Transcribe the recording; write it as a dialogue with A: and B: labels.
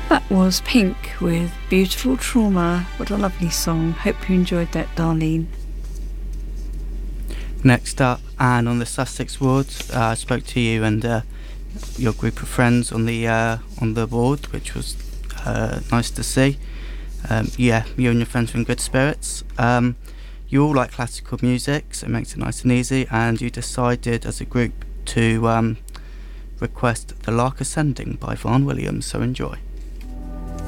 A: That was Pink with Beautiful Trauma. What a lovely song. Hope you enjoyed that, Darlene.
B: Next up, Anne on the Sussex ward. I spoke to you and your group of friends on the ward, which was nice to see. Yeah, you and your friends were in good spirits. You all like classical music, so it makes it nice and easy, and you decided as a group to request The Lark Ascending by Vaughan Williams, so enjoy.